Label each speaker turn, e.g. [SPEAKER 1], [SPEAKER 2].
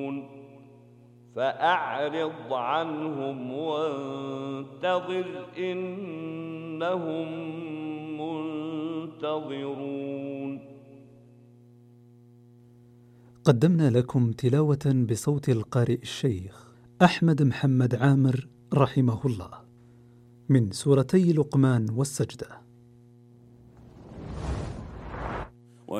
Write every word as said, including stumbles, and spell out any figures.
[SPEAKER 1] فأعرض عنهم وانتظر إنهم منتظرون.
[SPEAKER 2] قدمنا لكم تلاوة بصوت القارئ الشيخ أحمد محمد عامر رحمه الله من سورتي لقمان والسجدة.